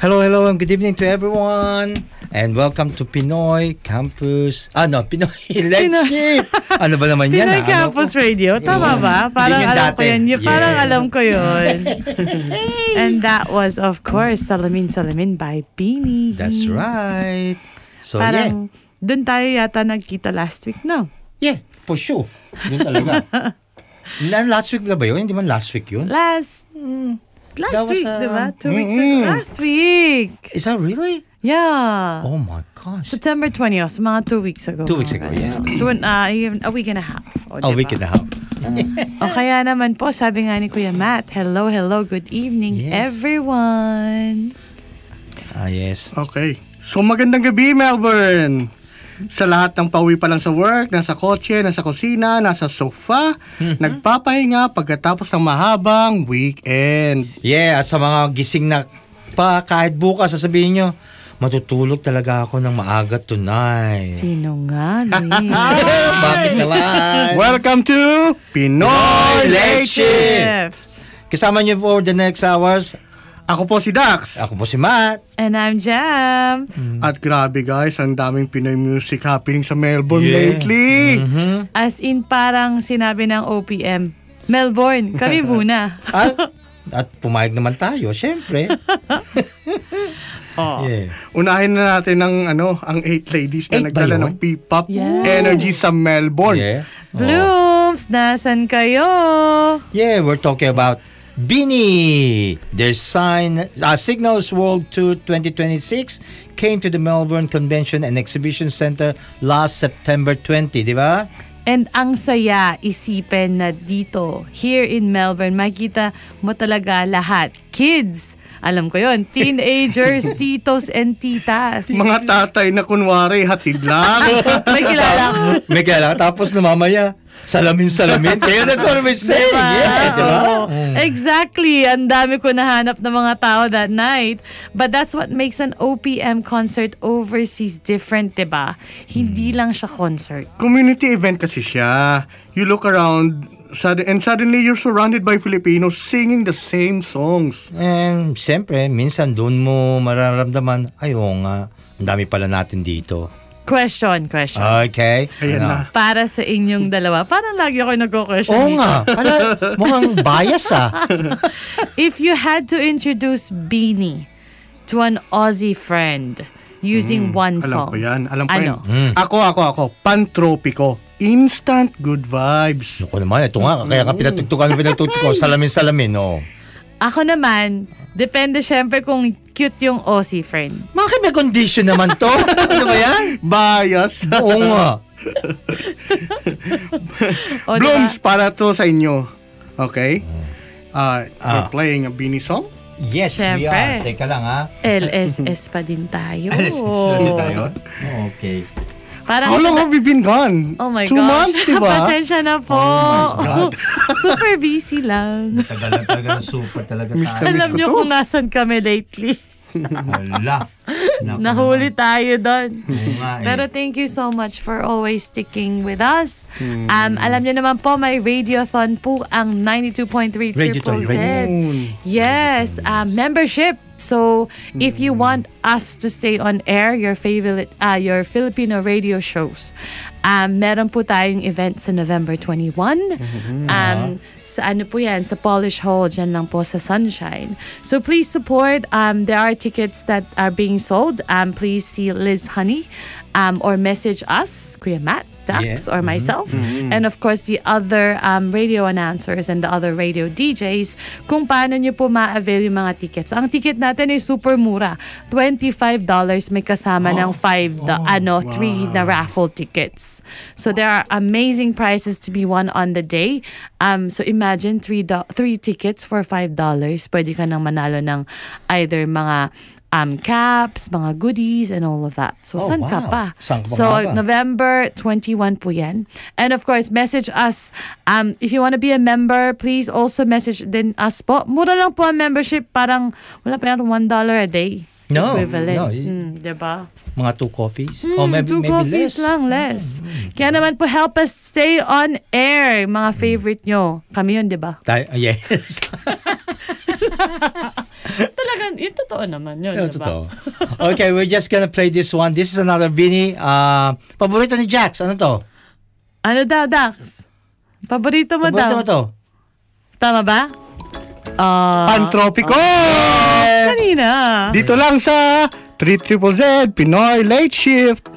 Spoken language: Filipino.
Hello, and good evening to everyone. And welcome to Pinoy Campus. Pinoy Let's Shift. Ano ba naman yan? Pinoy Campus Radio. Tama ba? Parang alam ko yan. Parang alam ko yun. And that was, of course, Salamin by Beanie. That's right. So, parang, dun tayo yata nagkita last week, no? Yeah, for sure. Dun talaga. Last week na ba yun? Hindi man last week yun? Last week, diba? 2 weeks ago. Last week. Is that really? Yeah. Oh my gosh. September 20th, so mga 2 weeks ago. 2 weeks ago, yes. A week and a half. A week and a half. O kaya naman po, sabi nga ni Kuya Matt, hello, good evening, everyone. Yes. Okay. So magandang gabi, Melbourne. Sa lahat ng pauwi pa lang sa work, nasa kotse, nasa kusina, nasa sofa, nagpapahinga pagkatapos ng mahabang weekend. Yeah, at sa mga gising na pa, kahit bukas, sasabihin nyo, matutulog talaga ako ng maaga tonight. Sinungaling. Bakit naman? Welcome to Pinoy Late Shift. Kasama nyo for the next hours. Ako po si Dax. Ako po si Matt. And I'm Jam. At grabe guys, ang daming Pinoy music happening sa Melbourne lately. As in parang sinabi ng OPM, Melbourne, kami muna. At pumayag naman tayo, syempre. Yeah. Unahin na natin ang 8 ladies na nagdala ng P-pop energy sa Melbourne. Yeah. Blooms, nasan kayo? Yeah, we're talking about Beanie. Their Signals World Tour 2026 came to the Melbourne Convention and Exhibition Center last September 20, di ba? And ang saya isipin na dito, here in Melbourne, makita mo talaga lahat. Kids, alam ko yon, teenagers, titos and titas. Mga tatay na kunwari, hatid lang. May kilala. Tapos na mamaya, salamin. Kaya that's what we say. Diba? Yeah, diba? Exactly. Ang dami ko nahanap ng mga tao that night. But that's what makes an OPM concert overseas different, diba? Hindi lang siya concert. Community event kasi siya. You look around and suddenly you're surrounded by Filipinos singing the same songs. And siyempre, minsan doon mo mararamdaman, nga, ang dami pala natin dito. Question. Okay. Ayan na. Para sa inyong dalawa. Parang lagi ako nagko-question. Oo nga. Mukhang bias If you had to introduce Beanie to an Aussie friend using one song. Alam ko yan. Ako. Pantropiko. Instant good vibes. Naku naman, ito nga. Kaya pinatugtukan ko. Salamin, no. Ako naman, depende syempre kung cute yung Aussie friend. Bakit may condition naman to? Ano ba yan? Bias. Oo nga. Blooms, para to sa inyo. Okay? We're playing a Beanie song? Yes, syempre. We are. Teka lang LSS pa din tayo. LSS pa din tayo? Okay. How long have we been gone? Oh my 2 months, diba? Pasensya na po. Oh my God. Super busy lang. Tagal talaga, super talaga tayo. Alam niyo kung nasan kami lately. Wala. Nahuli tayo doon. Pero thank you so much for always sticking with us. Alam niyo naman po, may radiothon po ang 92.3 Triple Z. Yes, membership. So, if you want us to stay on air, your Filipino radio shows, meron po tayong event sa November 21. Sa po yan, sa Polish Hall, dyan lang po sa Sunshine. So, please support. There are tickets that are being sold. Please see Liz Honey or message us, Kuya Matt, Dax, or myself. And of course, the other radio announcers and the other radio DJs kung paano nyo po ma-avail yung mga tickets. Ang ticket natin ay super mura. $25 may kasama ng 3 na raffle tickets. So there are amazing prizes to be won on the day. So imagine 3 tickets for $5. Pwede ka nang manalo ng either mga caps, mga goodies, and all of that. So, saan ka pa? So, November 21 po yan. And of course, message us. If you want to be a member, please also message din us po. Mura lang po ang membership. Parang, wala pa yan, $1 a day. Equivalent. Diba? Mga 2 coffees? Or maybe 2 coffees less. Kaya naman po, help us stay on air. Mga favorite nyo. Kami yun, diba? Yes. Talagang, yung totoo naman yun, Yeah, diba? totoo. Okay, we're just gonna play this one. This is another Bini. Paborito ni Jax. Ano to? Ano daw, Dax? Paborito mo Paborito daw? mo to? Tama ba? Pantropiko! Kanina. Dito lang sa 3ZZZ Pinoy Late Shift.